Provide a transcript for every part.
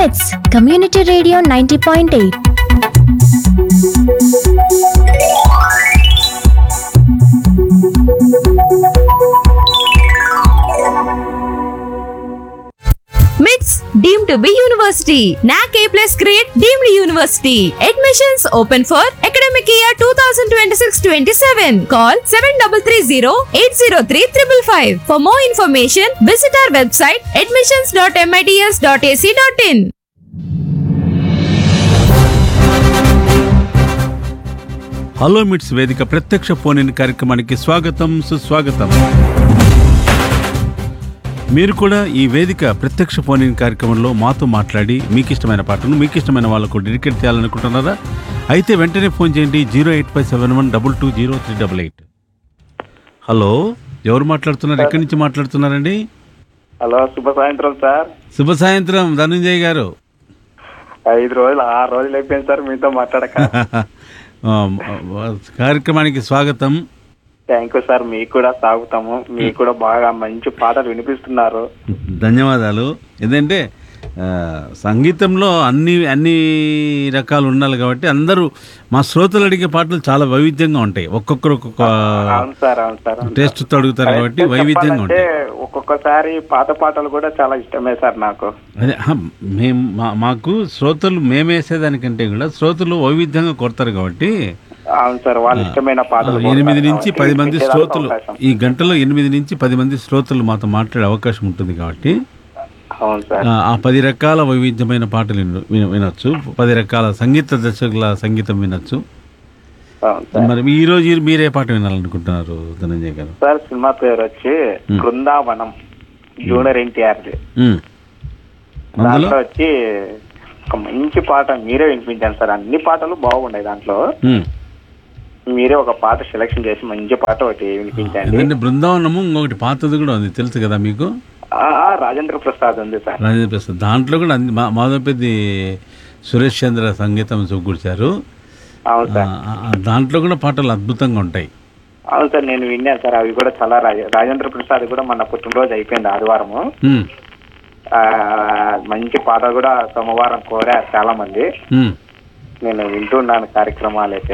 It's Community Radio 90.8. MITS deemed to be university. NAC A+ grade deemed university. Admissions open for academic year 2026-27. Call 7330-803-555. For more information, visit our website admissions.mits.ac.in. Hello మిట్స్ వేదిక ప్రత్యక్ష phone in కార్యక్రమానికి స్వాగతం, సుస్వాగతం. మీరు కూడా ఈ వేదిక ప్రత్యక్ష ఫోన్ ఇన్ కార్యక్రమంలో మాతో మాట్లాడి మీకు ఇష్టమైన పాటను మీకు ఇష్టమైన వాళ్ళకు డెడికేట్ చేయాలనుకుంటున్నారా? అయితే వెంటనే ఫోన్ చేయండి 08571220388. హలో, ఎవరు మాట్లాడుతున్నారు? ఎక్కడి నుంచి మాట్లాడుతున్నారండి? హలో, శుభ సాయంత్రం సార్. శుభ సాయంత్రం ధనంజయ్ గారు. 6 రోజులు అయిపోయింది సార్ మీతో మాట్లాడక. కార్యక్రమానికి స్వాగతం. Thank you sir. మీకు కూడా స్వాగతము. మీకు కూడా బాగా మంచి పాటలు వినిపిస్తున్నారు. ధన్యవాదాలు. ఏంటంటే సంగీతంలో అన్ని రకాలు ఉండాలి కాబట్టి అందరూ మా శ్రోతలు అడిగే పాటలు చాలా వైవిధ్యంగా ఉంటాయి. ఒక్కొక్కరు ఒక్కొక్క టేస్ట్ తో అడుగుతారు కాబట్టి వైవిధ్యంగా ఉంటాయి. ఒక్కొక్కసారి పాత పాటలు కూడా చాలా ఇష్టమే సార్ నాకు. అదే మాకు శ్రోతలు మేమేసేదానికంటే కూడా శ్రోతలు వైవిధ్యంగా కొడతారు కాబట్టి. అవును సార్, వాళ్ళు ఇష్టమైన పాటలు 8 నుంచి 10 మంది శ్రోతలు, ఈ గంటలో 8 నుంచి 10 మంది శ్రోతలు మాతో మాట్లాడే అవకాశం ఉంటుంది కాబట్టి ఆ 10 రకాల వైవిధ్యమైన పాటలు వినొచ్చు, 10 రకాల సంగీత దర్శకుల సంగీతం వినొచ్చు. మరి ఈ రోజు మీరే పాట వినాలనుకుంటున్నారు ధనంజయ్ గారు? సార్, సినిమా పేరు వచ్చి బృందావనం, జూనియర్ ఎన్టీఆర్. దాంట్లో వచ్చి ఒక మంచి పాట మీరే వినిపించాను సార్. అన్ని పాటలు బాగున్నాయి. దాంట్లో మీరే ఒక పాట సెలెక్షన్ చేసి మంచి పాట ఒకటి వినిపించండి. బృందావనము ఇంకొకటి పాతది కూడా ఉంది, తెలుసు కదా మీకు? రాజేంద్ర ప్రసాద్ ఉంది సార్. రాజేంద్ర ప్రసాద్ దాంట్లో కూడా మాధవపెద్ది సురేష్ చంద్ర సంగీతం చూకూర్చారు. అవును సార్, దాంట్లో కూడా పాటలు అద్భుతంగా ఉంటాయి. అవును సార్, నేను విన్నాను సార్. అవి కూడా చాలా రాజేంద్ర ప్రసాద్ కూడా మన పుట్టినరోజు అయిపోయింది ఆదివారము. మంచి పాట కూడా సోమవారం కోరారు చాలా మంది. నేను వింటున్నాను కార్యక్రమాలు. అయితే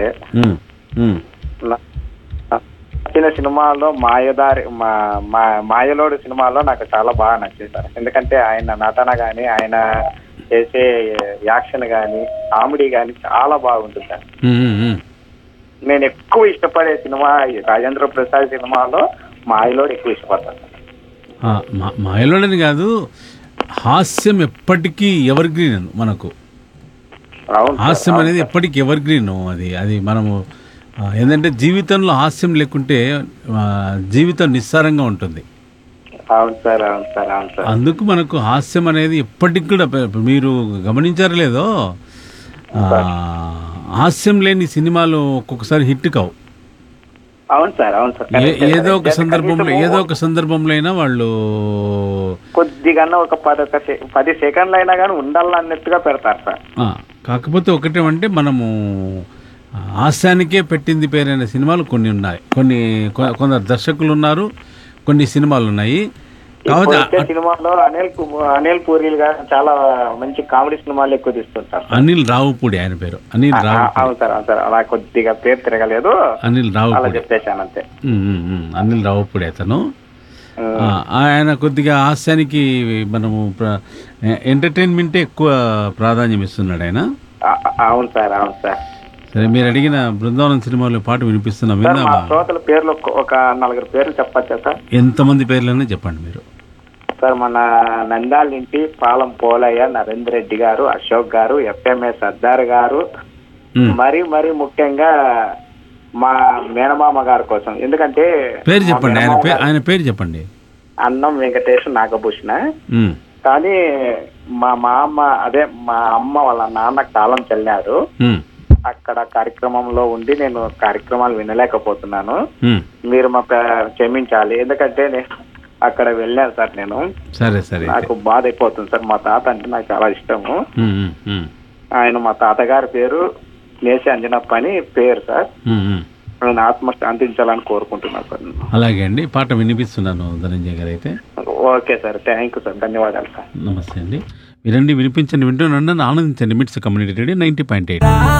నచ్చిన సినిమాలో మాయలోడు సినిమాలో నాకు చాలా బాగా నచ్చింది సార్. ఎందుకంటే ఆయన నటన గాని, ఆయన చేసే యాక్షన్ గాని, కామెడీ గాని చాలా బాగుంటుంది సార్. నేను ఎక్కువ ఇష్టపడే సినిమా రాజేంద్ర ప్రసాద్ సినిమాలో మాయలోడు ఎక్కువ ఇష్టపడతాను. మాయలోడని కాదు, హాస్యం ఎప్పటికీ ఎవర్ గ్రీన్ మనకు. హాస్యం అనేది ఎప్పటికీ ఎవర్ గ్రీన్. అది మనము ఏంటంటే జీవితంలో హాస్యం లేకుంటే జీవితం నిస్సారంగా ఉంటుంది. అందుకు మనకు హాస్యం అనేది ఎప్పటికి కూడా, మీరు గమనించారో లేదో, హాస్యం లేని సినిమాలు ఒక్కొక్కసారి హిట్ కావు. అవును సార్, అవును సార్. ఏదో ఒక సందర్భంలో అయినా వాళ్ళు కొద్దిగా ఒక 10 సెకండ్లు అయినా కానీ ఉండాలన్నట్టుగా పెడతారు సార్. కాకపోతే ఒకటేమంటే మనము హాస్యానికే పెట్టింది పేరైన సినిమాలు కొన్ని ఉన్నాయి. కొందరు దర్శకులు ఉన్నారు, కొన్ని సినిమాలు ఉన్నాయి. సినిమాలో అనిల్ పూరి గారు చాలా మంచి కామెడీ సినిమాలు ఎక్కువ తీస్తుంటారు. అనిల్ రావుపూడి ఆయన పేరు. అవును సార్, అవును సార్. అలా కొద్దిగా పేరు తిరగలేదు, అనిల్ రావుపూడి చెప్పేశాను అంతే. అనిల్ రావుపూడి అతను. ఆయన కొద్దిగా హాస్యానికి మనము ఎంటర్టైన్మెంటే ఎక్కువ ప్రాధాన్యం ఇస్తున్నాడు ఆయన. అవును సార్, అవును సార్. సరే, మీరు అడిగిన బృందావనం సినిమాలో పాట వినిపిస్తున్నాం. శ్రోతల పేర్లు ఒక 4 పేర్లు చెప్పచ్చా సార్? ఎంతమంది పేర్లైనా చెప్పండి మీరు. సార్, మన నంద్యాల నుంచి పాలం పోలయ్య, నరేంద్ర రెడ్డి గారు, అశోక్ గారు, ఎఫ్ఎంఏ సర్దార్ గారు, మరి ముఖ్యంగా మా మేనమామ గారి కోసం. ఎందుకంటే పేరు చెప్పండి, ఆయన పేరు చెప్పండి. అన్నం వెంకటేష్ నాగభూషణ. కానీ మా అమ్మ వాళ్ళ నాన్న కాలం చెల్లారు. అక్కడ కార్యక్రమంలో ఉండి నేను కార్యక్రమాలు వినలేకపోతున్నాను. మీరు మా క్షమించాలి. ఎందుకంటే నేను అక్కడ వెళ్ళాను సార్. నేను నాకు బాధ అయిపోతుంది సార్. మా తాత అంటే నాకు చాలా ఇష్టము. ఆయన మా తాతగారి పేరు నేసి అంజనప్ప అని పేరు సార్. నేను ఆత్మ శాంతించాలని కోరుకుంటున్నాను సార్. అలాగే అండి, పాట వినిపిస్తున్నాను ధనంజయ్ గారు. అయితే okay sir, thank you sir, ధన్యవాదాలు సార్. నమస్తే అండి. వినండి, వినిపించండి, వింటూనండి, ఆనందించండి. మిట్స్ కమ్యూనిటీ రేడియో 90.8.